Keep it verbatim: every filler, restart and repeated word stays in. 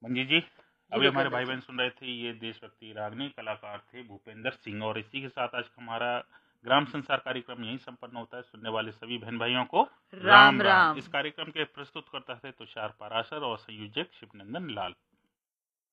मंजी जी, जी अभी हमारे लोकेंद्र भाई जी। बहन सुन रहे थे, ये देशभक्ति रागनी कलाकार थे भूपेंद्र सिंह। और इसी के साथ आज हमारा ग्राम संसार कार्यक्रम यहीं संपन्न होता है। सुनने वाले सभी बहन भाइयों को राम राम राम। राम। इस कार्यक्रम के प्रस्तुत करता थे तुषार पाराशर और संयोजक शिवनंदन लाल।